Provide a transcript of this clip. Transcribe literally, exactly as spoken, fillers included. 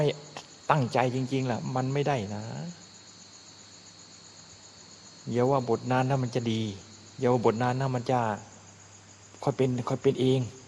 ไม่ตั้งใจจริงๆล่ะมันไม่ได้นะอย่าว่าบทนานนะมันจะดีอย่าว่าบทนานนะมันจะค่อยเป็นค่อยเป็นเอง